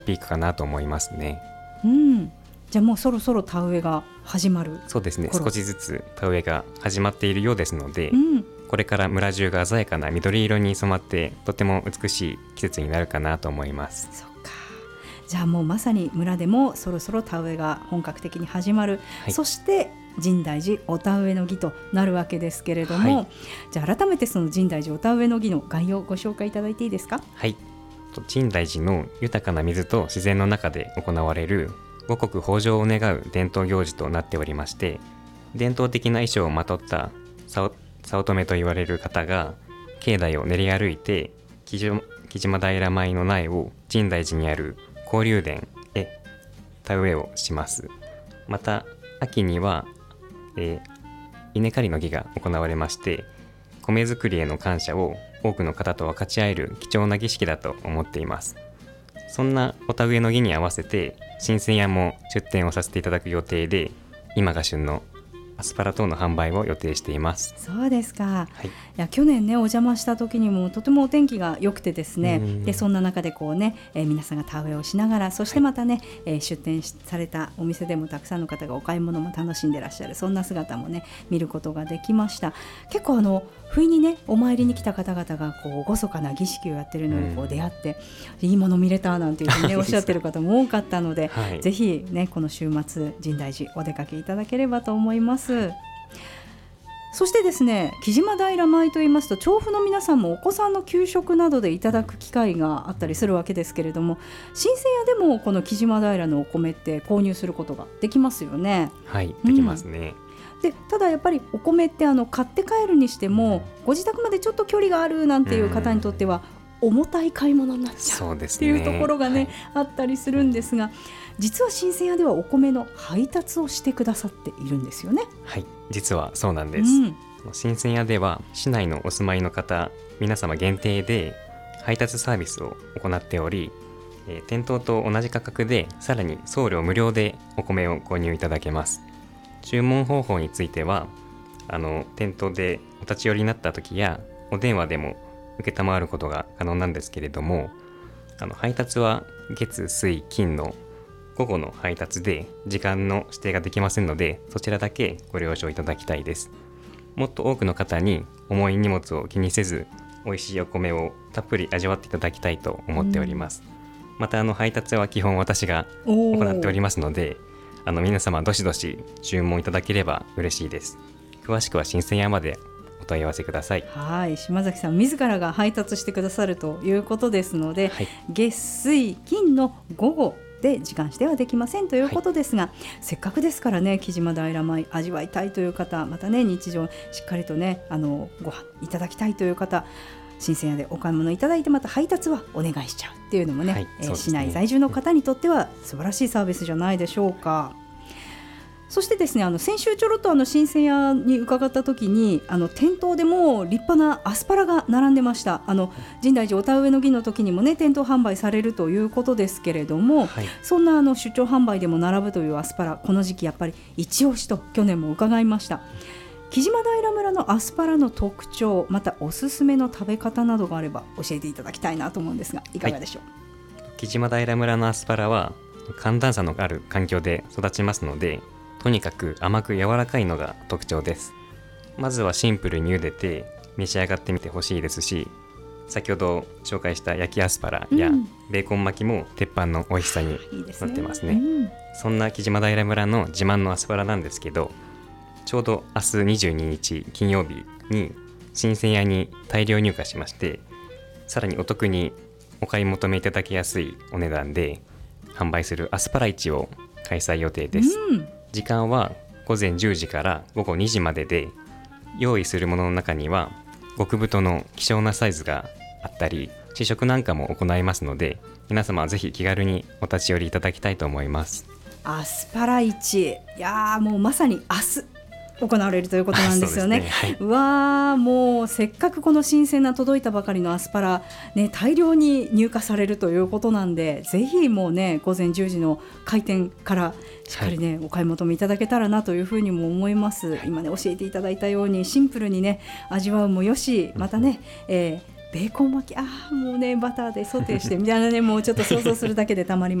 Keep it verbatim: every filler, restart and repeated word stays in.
ピークかなと思いますね。 うん、じゃあもうそろそろ田植えが始まる。 そうですね、少しずつ田植えが始まっているようですので、 うん、 これから村中が鮮やかな緑色に染まってとても美しい季節になるかなと思います。 そっか、じゃあもうまさに村でもそろそろ田植えが本格的に始まる、はい、そして深大寺お田植えの儀となるわけですけれども、はい、じゃあ改めてその深大寺お田植えの儀の概要をご紹介いただいていいですか。 はい、深大寺の豊かな水と自然の中で行われる五穀豊穣を願う伝統行事となっておりまして、伝統的な衣装をまとった早乙女と言われる方が境内を練り歩いて木島平舞の苗を深大寺にある交流殿へ田植えをします。また秋には、えー、稲刈りの儀が行われまして、米作りへの感謝を多くの方と分かち合える貴重な儀式だと思っています。そんなお田植えの儀に合わせて新鮮屋も出店をさせていただく予定で、今が旬のアスパラ等の販売を予定しています。 そうですか、 はい、いや去年ねお邪魔した時にもとてもお天気が良くてですね、でそんな中でこうね、えー、皆さんが田植えをしながら、そしてまたね、はい、えー、出店されたお店でもたくさんの方がお買い物も楽しんでらっしゃる、そんな姿もね見ることができました。結構あの不意にねお参りに来た方々がこう厳かな儀式をやってるのにこう出会って、いいもの見れたなんていうふうに、ね、おっしゃってる方も多かったので、はい、ぜひねこの週末深大寺お出かけいただければと思います。そしてですね、木島平舞といいますと、調布の皆さんもお子さんの給食などでいただく機会があったりするわけですけれども、新鮮屋でもこの木島平のお米って購入することができますよね。 はい、できますね。 うん、でただやっぱりお米ってあの買って帰るにしてもご自宅までちょっと距離があるなんていう方にとっては重たい買い物になっちゃうっていうところがね、はい、あったりするんですが、実は新鮮屋ではお米の配達をしてくださっているんですよね。 はい、実はそうなんです。うん、新鮮屋では市内のお住まいの方皆様限定で配達サービスを行っており、えー、店頭と同じ価格でさらに送料無料でお米を購入いただけます。注文方法についてはあの店頭でお立ち寄りになった時やお電話でも受けたまわることが可能なんですけれども、あの配達は月水金の午後の配達で時間の指定ができませんので、そちらだけご了承いただきたいです。もっと多くの方に重い荷物を気にせず美味しいお米をたっぷり味わっていただきたいと思っております。うん、またあの配達は基本私が行っておりますので、あの皆様どしどし注文いただければ嬉しいです。詳しくは新鮮屋までお問い合わせください。 はい、島崎さん自らが配達してくださるということですので、はい、月水金の午後で時間指定はできませんということですが、はい、せっかくですからね木島平舞味わいたいという方、またね日常しっかりとねあのご飯いただきたいという方、新鮮屋でお買い物いただいてまた配達はお願いしちゃうっていうのもね、はい、えー、市内在住の方にとっては素晴らしいサービスじゃないでしょうか。そしてですね、あの先週ちょろっとあの新鮮屋に伺った時にあの店頭でも立派なアスパラが並んでました。あの深大寺お田植えの儀の時にもね店頭販売されるということですけれども、はい、そんなあの出張販売でも並ぶというアスパラ、この時期やっぱり一押しと去年も伺いました。木島平村のアスパラの特徴、またおすすめの食べ方などがあれば教えていただきたいなと思うんですが、いかがでしょう。はい、木島平村のアスパラは寒暖差のある環境で育ちますので、とにかく甘く柔らかいのが特徴です。まずはシンプルに茹でて召し上がってみてほしいですし、先ほど紹介した焼きアスパラやベーコン巻きも鉄板の美味しさになってますね。いいですね。うん、そんな木島平村の自慢のアスパラなんですけど、ちょうど明日にじゅうににち金曜日に新鮮屋に大量入荷しまして、さらにお得にお買い求めいただきやすいお値段で販売するアスパラ市を開催予定です。うん、時間はごぜんじゅうじからごごにじまでで、用意するものの中には極太の希少なサイズがあったり試食なんかも行いますので、皆様はぜひ気軽にお立ち寄りいただきたいと思います。 アスパラ市、いやもうまさに明日行われるということなんですよね。うですね、はい、うわー、もうせっかくこの新鮮な届いたばかりのアスパラ、ね、大量に入荷されるということなんで、ぜひもうねごぜんじゅうじの開店からしっかりね、はい、お買い求めいただけたらなというふうにも思います。今ね教えていただいたようにシンプルにね味わうもよし、またね、えーベーコン巻き、あーもうねバターでソテーしてみたいなねもうちょっと想像するだけでたまり